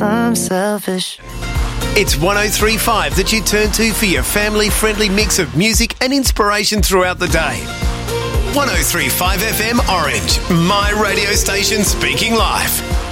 I'm selfish. It's 103.5 that you turn to for your family-friendly mix of music and inspiration throughout the day. 103.5 FM Orange, my radio station speaking live.